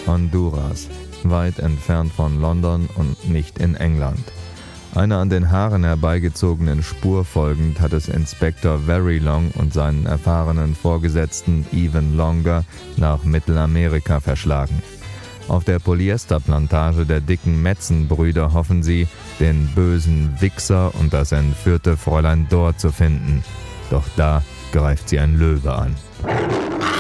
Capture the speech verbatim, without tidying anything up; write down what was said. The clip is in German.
Honduras, weit entfernt von London und nicht in England. Einer an den Haaren herbeigezogenen Spur folgend hat es Inspektor Verylong und seinen erfahrenen Vorgesetzten Even Longer nach Mittelamerika verschlagen. Auf der Polyesterplantage der dicken Metzen-Brüder hoffen sie, den bösen Wichser und das entführte Fräulein Dor zu finden. Doch da greift sie ein Löwe an.